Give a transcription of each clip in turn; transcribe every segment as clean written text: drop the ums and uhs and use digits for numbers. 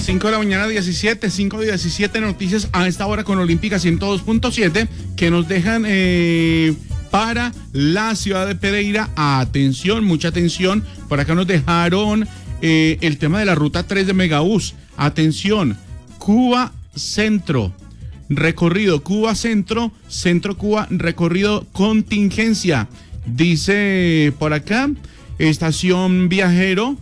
5 de la mañana, 5:17 noticias a esta hora con Olímpica 102.7 que nos dejan para la ciudad de Pereira. Atención, mucha atención. Por acá nos dejaron el tema de la ruta 3 de Megabús. Atención, Cuba Centro, recorrido Cuba Centro, Centro Cuba, recorrido contingencia. Dice por acá, estación Viajero,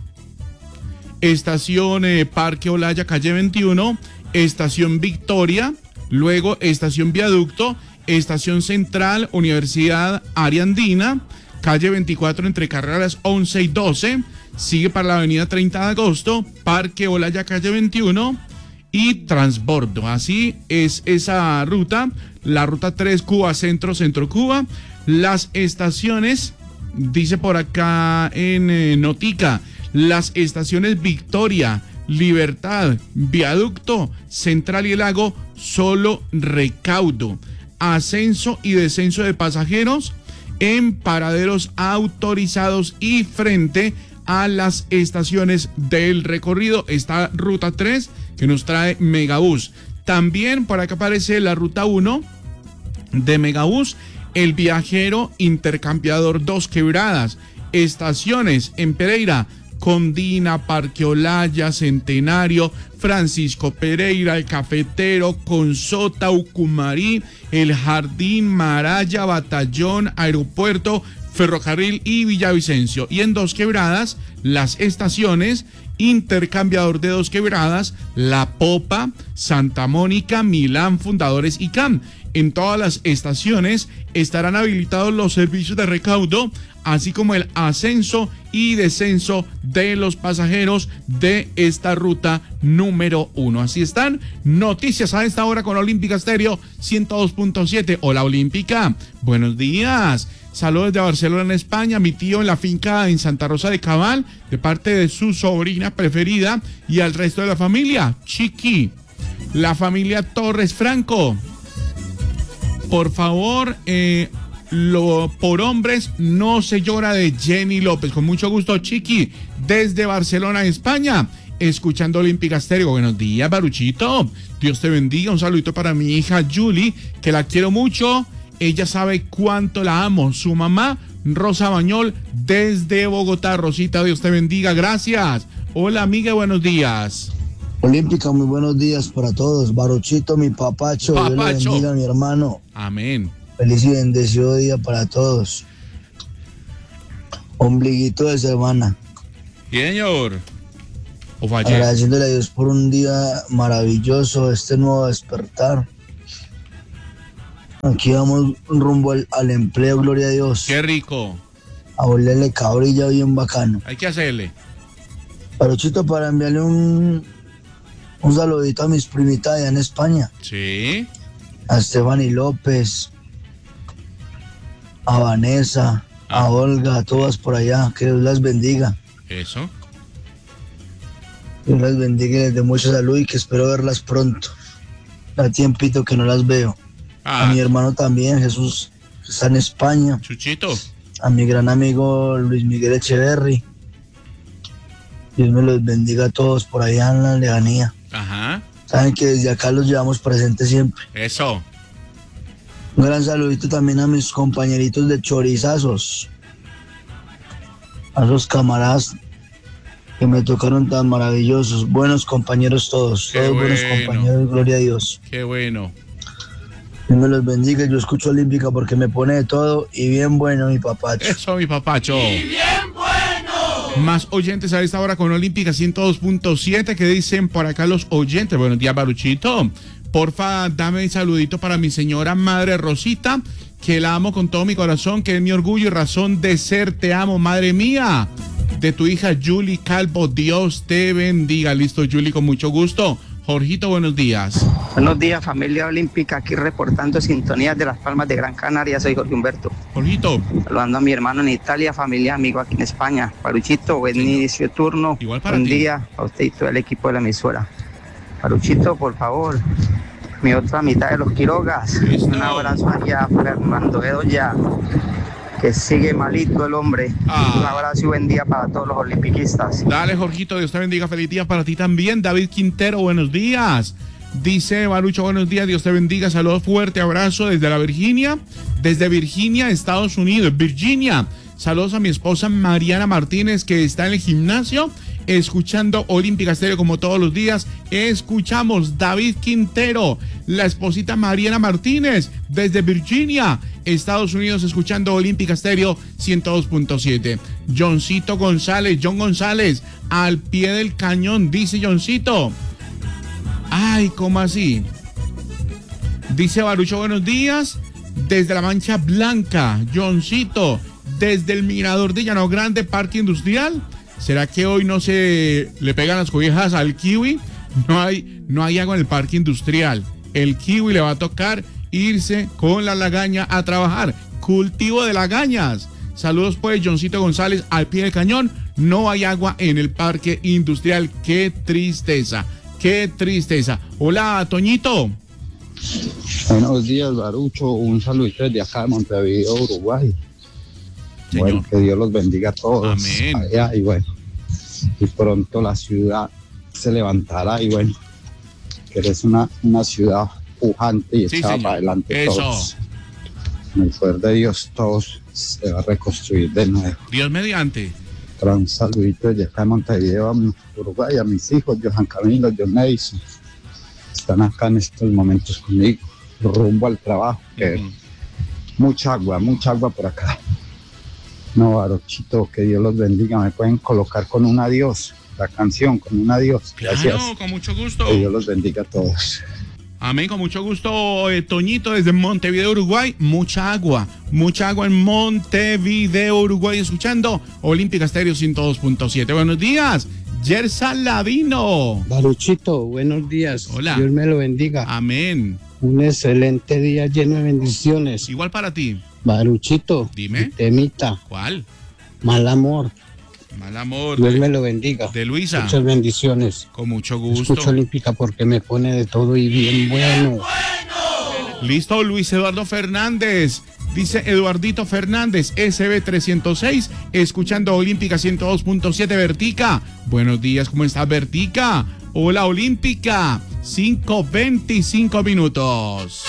estación Parque Olaya, calle 21, estación Victoria, luego estación Viaducto, estación Central, Universidad Área Andina, calle 24 entre carreras 11 y 12, sigue para la avenida 30 de agosto, Parque Olaya, calle 21 y transbordo. Así es esa ruta, la ruta 3 Cuba Centro, Centro Cuba. Las estaciones, dice por acá en Notica, las estaciones Victoria, Libertad, Viaducto, Central y el Lago, solo recaudo. Ascenso y descenso de pasajeros en paraderos autorizados y frente a las estaciones del recorrido. Esta ruta 3 que nos trae Megabús. También por acá aparece la ruta 1 de Megabús, el Viajero Intercambiador Dos Quebradas. Estaciones en Pereira, Condina, Parque Olaya, Centenario, Francisco Pereira, El Cafetero, Consota, Ucumarí, El Jardín, Maraya, Batallón, Aeropuerto, Ferrocarril y Villavicencio. Y en Dos Quebradas, las estaciones Intercambiador de Dos Quebradas, La Popa, Santa Mónica, Milán, Fundadores y CAM. En todas las estaciones estarán habilitados los servicios de recaudo, así como el ascenso y descenso de los pasajeros de esta ruta número 1. Así están noticias a esta hora con Olímpica Estéreo 102.7. Hola Olímpica, buenos días. Saludos de Barcelona, en España. Mi tío en la finca en Santa Rosa de Cabal, de parte de su sobrina preferida y al resto de la familia. Chiqui, la familia Torres Franco. Por favor, por hombres no se llora, de Jenny López. Con mucho gusto, Chiqui, desde Barcelona, España, escuchando Olímpica Estéreo. Buenos días, Baruchito. Dios te bendiga. Un saludito para mi hija Julie, que la quiero mucho. Ella sabe cuánto la amo. Su mamá, Rosa Bañol, desde Bogotá. Rosita, Dios te bendiga. Gracias. Hola, amiga, buenos días. Olímpica, muy buenos días para todos. Baruchito, mi papacho, Dios le bendiga, mi hermano. Amén. Feliz y bendecido día para todos. Ombliguito de semana. Sí, señor. Agradeciéndole a Dios por un día maravilloso, este nuevo despertar. Aquí vamos rumbo al empleo, gloria a Dios. Qué rico. A volverle cabrilla bien bacano. Hay que hacerle. Baruchito, para enviarle un saludito a mis primitas allá en España. Sí. A Stephanie López, a Vanessa, a Olga, a todas por allá. Que Dios las bendiga. Eso. Dios las bendiga y les dé mucha salud y que espero verlas pronto. Da tiempito que no las veo. A mi hermano también, Jesús, que está en España. Chuchito. A mi gran amigo Luis Miguel Echeverry. Dios me los bendiga a todos por allá en la lejanía. Ajá. Saben que desde acá los llevamos presentes siempre. Eso. Un gran saludito también a mis compañeritos de chorizazos. A esos camaradas que me tocaron tan maravillosos. Buenos compañeros todos. Qué todos bueno. Buenos compañeros, gloria a Dios. Qué bueno. Dios me los bendiga. Yo escucho Olímpica porque me pone de todo y bien bueno, mi papacho. Eso, mi papacho. Y bien bueno. Más oyentes a esta hora con Olímpica 102.7. que dicen por acá los oyentes? Buenos días, Baruchito. Porfa, dame un saludito para mi señora madre Rosita, que la amo con todo mi corazón, que es mi orgullo y razón de ser. Te amo, madre mía. De tu hija Julie Calvo. Dios te bendiga. Listo, Julie, con mucho gusto. Jorgito, buenos días. Buenos días, familia olímpica, aquí reportando sintonías de Las Palmas de Gran Canaria. Soy Jorge Humberto. Jorgito. Saludando a mi hermano en Italia, familia, amigo aquí en España. Paruchito, buen inicio de turno. Igual para buen ti. día a usted y todo el equipo de la emisora. Paruchito, por favor, mi otra mitad de los Quirogas. Listo. Un abrazo allá a Fernando Bedoya, que sigue malito el hombre. Ah. Un abrazo y buen día para todos los olimpiquistas. Dale, Jorgito, Dios te bendiga, feliz día para ti también. David Quintero, buenos días. Dice Barucho, buenos días, Dios te bendiga, saludos, fuerte abrazo desde Virginia, Estados Unidos, Virginia. Saludos a mi esposa Mariana Martínez, que está en el gimnasio, escuchando Olímpica Estéreo como todos los días. Escuchamos David Quintero, la esposita Mariana Martínez, desde Virginia, Estados Unidos, escuchando Olímpica Estéreo 102.7. John González, al pie del cañón, dice Johncito. Ay, ¿cómo así? Dice Barucho, buenos días, desde la Mancha Blanca, Johncito, desde el mirador de Llano Grande, Parque Industrial. ¿Será que hoy no se le pegan las cobijas al kiwi? No hay agua en el Parque Industrial. El kiwi le va a tocar irse con la lagaña a trabajar. Cultivo de lagañas. Saludos pues, Johncito González, al pie del cañón. No hay agua en el Parque Industrial. Qué tristeza, qué tristeza. Hola, Toñito. Buenos días, Barucho. Un saludito desde acá de Montevideo, Uruguay. Señor. Bueno, que Dios los bendiga a todos. Amén. Allá, y bueno, y pronto la ciudad se levantará y bueno, que eres una ciudad pujante y Sí, echada señor. para adelante. Eso. Todos. Con el poder de Dios, todos se va a reconstruir de nuevo. Dios mediante. Un saludito desde acá de Montevideo, Uruguay, a mis hijos, Johan Camilo, John Nelson. Están acá en estos momentos conmigo, rumbo al trabajo. Que mucha agua por acá. No, Baruchito, que Dios los bendiga. Me pueden colocar con un adiós, la canción, con un adiós. Gracias. Claro, con mucho gusto. Que Dios los bendiga a todos. Amén, con mucho gusto, Toñito, desde Montevideo, Uruguay. Mucha agua en Montevideo, Uruguay, escuchando Olímpica Estéreo 102.7. Buenos días, Yersa Ladino. Baruchito, buenos días. Hola. Dios me lo bendiga. Amén. Un excelente día lleno de bendiciones. Igual para ti. Baruchito, Dime. temita, ¿Cuál? mal amor. Mal amor. Dios me lo bendiga. De Luisa. Muchas bendiciones. Con mucho gusto. Escucho Olímpica porque me pone de todo y bien bueno. Listo, Luis Eduardo Fernández. Dice Eduardito Fernández, SB306, escuchando Olímpica 102.7, Vertica. Buenos días, ¿cómo está Vertica? Hola, Olímpica. 5:25 minutos.